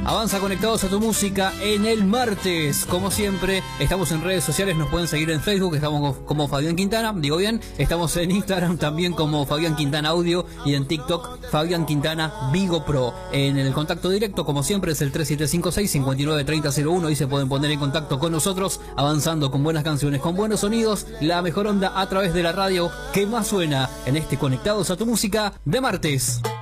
Avanza Conectados a tu Música en el martes. Como siempre, estamos en redes sociales, nos pueden seguir en Facebook, estamos como Fabián Quintana, digo bien. Estamos en Instagram también como Fabián Quintana Audio y en TikTok Fabián Quintana Vigo Pro. En el contacto directo, como siempre, es el 3756-593001 y se pueden poner en contacto con nosotros, avanzando con buenas canciones, con buenos sonidos, la mejor onda a través de la radio que más suena en este Conectados a tu Música de martes.